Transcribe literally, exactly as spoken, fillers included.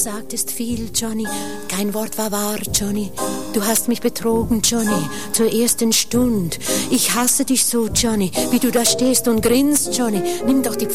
gesagt ist viel, Johnny. Kein Wort war wahr, Johnny. Du hast mich betrogen, Johnny, zur ersten Stund. Ich hasse dich so, Johnny, wie du da stehst und grinst, Johnny. Nimm doch die